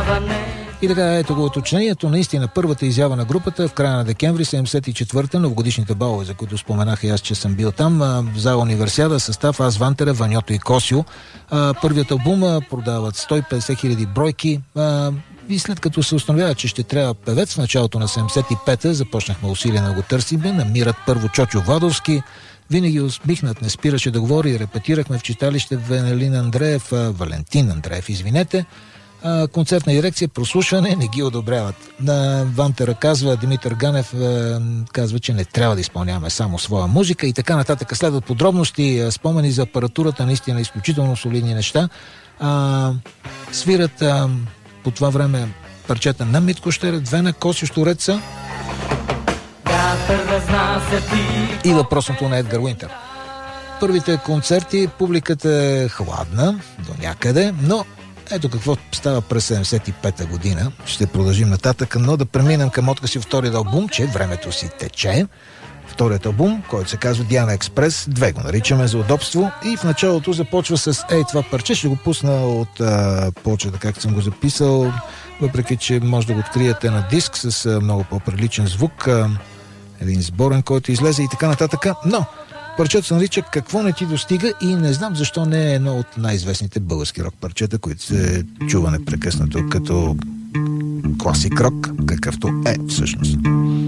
И така, ето го уточнението. Наистина, първата изява на групата в края на декември 74-та, новогодишните балове, за които споменах и аз, че съм бил там, в зала Универсиада, състав Аз, Вантера, Ваньото и Косио. Първият албум продават 150 хиляди бройки. И след като се установява, че ще трябва певец в началото на 75-та, започнахме усилия да го търсиме. Намират първо Чочо Владовски. Винаги усмихнат, не спираше да говори. Репетирахме в читалище Валентин Андреев, извинете. Концертна дирекция, прослушване, не ги одобряват. Вантера казва, Димитър Ганев казва, че не трябва да изпълняваме само своя музика и така нататък. Следват подробности, спомени за апаратурата, наистина изключително солидни неща. Свират по това време парчета на Митко Щерет, две на Косио Штуреца и въпросното на Едгар Уинтер. Първите концерти, публиката е хладна до някъде, но ето какво става през 75-та година. Ще продължим нататък, но да преминем към откази вторият албум, че времето си тече. Вторият албум, който се казва Диана Експрес, 2 го наричаме за удобство, и в началото започва с това парче. Ще го пусна от почета, както съм го записал, въпреки че може да го откриете на диск с много по-приличен звук, един сборен, който излезе и така нататък, но парчето се нарича Какво не ти достига и не знам защо не е едно от най-известните български рок парчета, които се чува непрекъснато като класик рок, какъвто е всъщност.